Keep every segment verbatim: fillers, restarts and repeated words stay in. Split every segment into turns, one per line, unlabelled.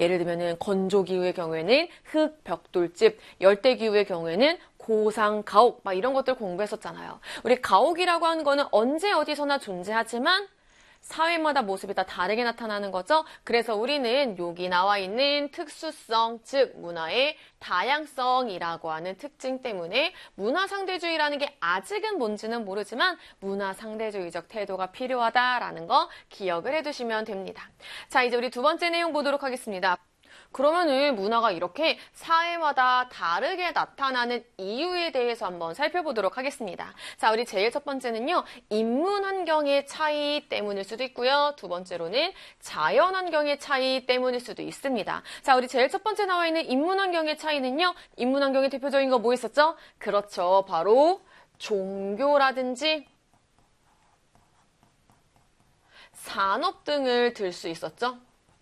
예를 들면은 건조기후의 경우에는 흙, 벽돌집, 열대기후의 경우에는 고상, 가옥 막 이런 것들 공부했었잖아요. 우리 가옥이라고 하는 거는 언제 어디서나 존재하지만 사회마다 모습이 다 다르게 나타나는 거죠. 그래서 우리는 여기 나와 있는 특수성, 즉 문화의 다양성이라고 하는 특징 때문에 문화상대주의라는 게 아직은 뭔지는 모르지만 문화상대주의적 태도가 필요하다라는 거 기억을 해두시면 됩니다. 자, 이제 우리 두 번째 내용 보도록 하겠습니다. 그러면은 문화가 이렇게 사회마다 다르게 나타나는 이유에 대해서 한번 살펴보도록 하겠습니다. 자, 우리 제일 첫 번째는요, 인문 환경의 차이 때문일 수도 있고요. 두 번째로는 자연 환경의 차이 때문일 수도 있습니다. 자, 우리 제일 첫 번째 나와 있는 인문 환경의 차이는요, 인문 환경의 대표적인 거 뭐 있었죠? 그렇죠. 바로 종교라든지 산업 등을 들 수 있었죠.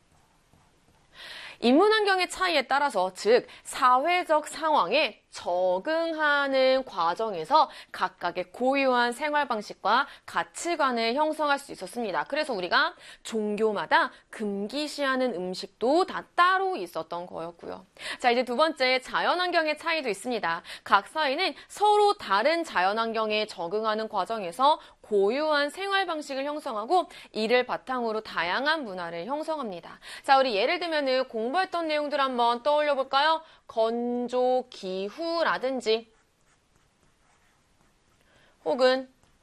인문 환경의 차이에 따라서, 즉 사회적 상황에 적응하는 과정에서 각각의 고유한 생활 방식과 가치관을 형성할 수 있었습니다. 그래서 우리가 종교마다 금기시하는 음식도 다 따로 있었던 거였고요. 자, 이제 두 번째, 자연환경의 차이도 있습니다. 각 사회는 서로 다른 자연환경에 적응하는 과정에서 고유한 생활 방식을 형성하고 이를 바탕으로 다양한 문화를 형성합니다. 자, 우리 예를 들면 공부했던 내용들 한번 떠올려 볼까요? 건조, 기후라든지 혹은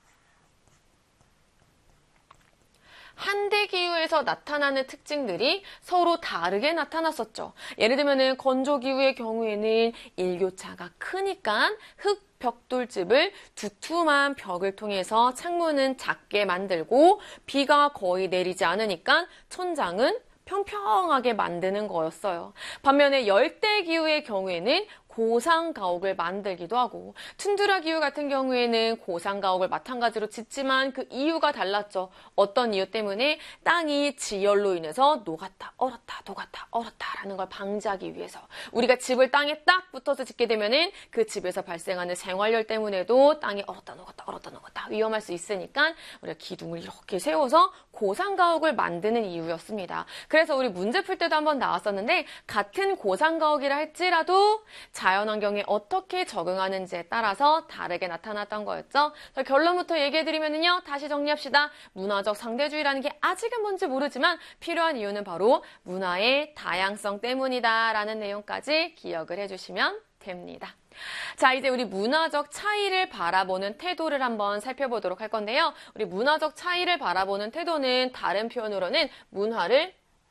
한대 기후에서 나타나는 특징들이 서로 다르게 나타났었죠. 예를 들면 건조기후의 경우에는 일교차가 크니까 흙, 벽돌집을 두툼한 벽을 통해서 창문은 작게 만들고 비가 거의 내리지 않으니까 천장은 평평하게 만드는 거였어요. 반면에 열대기후의 경우에는 고상가옥을 만들기도 하고, 툰드라 기후 같은 경우에는 고상가옥을 마찬가지로 짓지만 그 이유가 달랐죠. 어떤 이유 때문에? 땅이 지열로 인해서 녹았다, 얼었다, 녹았다, 얼었다라는 걸 방지하기 위해서. 우리가 집을 땅에 딱 붙어서 짓게 되면은 그 집에서 발생하는 생활열 때문에도 땅이 얼었다, 녹았다, 얼었다, 녹았다 위험할 수 있으니까 우리가 기둥을 이렇게 세워서 고상가옥을 만드는 이유였습니다. 그래서 우리 문제 풀 때도 한번 나왔었는데, 같은 고상가옥이라 할지라도 자연환경에 어떻게 적응하는지에 따라서 다르게 나타났던 거였죠. 결론부터 얘기해드리면요, 다시 정리합시다. 문화적 상대주의라는 게 아직은 뭔지 모르지만 필요한 이유는 바로 문화의 다양성 때문이다 라는 내용까지 기억을 해주시면 됩니다. 자, 이제 우리 문화적 차이를 바라보는 태도를 한번 살펴보도록 할 건데요. 우리 문화적 차이를 바라보는 태도는 다른 표현으로는 문화를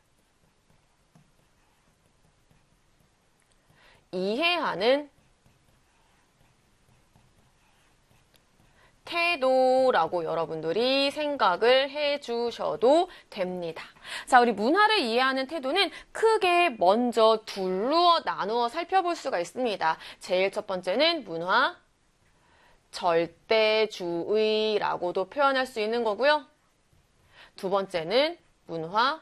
이해하는 태도라고 여러분들이 생각을 해주셔도 됩니다. 자, 우리 문화를 이해하는 태도는 크게 먼저 둘로 나누어 살펴볼 수가 있습니다. 제일 첫 번째는 문화 절대주의라고도 표현할 수 있는 거고요. 두 번째는 문화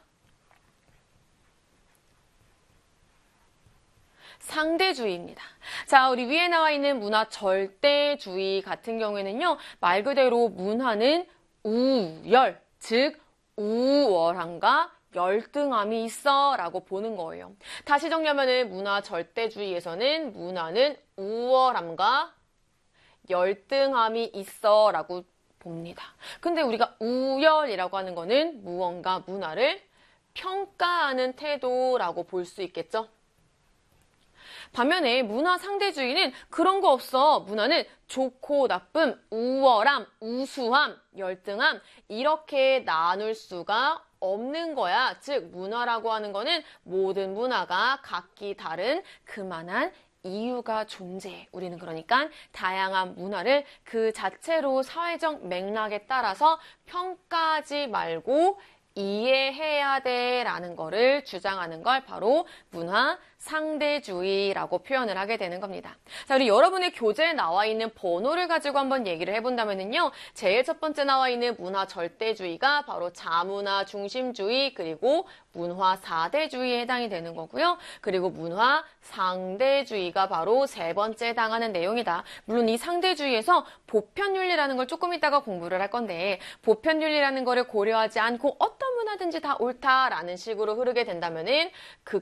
상대주의입니다. 자, 우리 위에 나와 있는 문화 절대주의 같은 경우에는요, 말 그대로 문화는 우열, 즉 우월함과 열등함이 있어 라고 보는 거예요. 다시 정리하면 문화 절대주의에서는 문화는 우월함과 열등함이 있어 라고 봅니다. 근데 우리가 우열이라고 하는 거는 무언가 문화를 평가하는 태도라고 볼 수 있겠죠. 반면에 문화 상대주의는 그런 거 없어. 문화는 좋고 나쁨, 우월함, 우수함, 열등함 이렇게 나눌 수가 없는 거야. 즉 문화라고 하는 거는 모든 문화가 각기 다른 그만한 이유가 존재해. 우리는 그러니까 다양한 문화를 그 자체로 사회적 맥락에 따라서 평가하지 말고 이해해야 돼 라는 거를 주장하는 걸 바로 문화 상대주의라고 표현을 하게 되는 겁니다. 자, 우리 여러분의 교재에 나와 있는 번호를 가지고 한번 얘기를 해본다면요, 제일 첫 번째 나와 있는 문화 절대주의가 바로 자문화 중심주의 그리고 문화 사대주의에 해당이 되는 거고요. 그리고 문화 상대주의가 바로 세 번째에 해당하는 내용이다. 물론 이 상대주의에서 보편윤리라는 걸 조금 이따가 공부를 할 건데, 보편윤리라는 거를 고려하지 않고 어떤 문화든지 다 옳다라는 식으로 흐르게 된다면은 그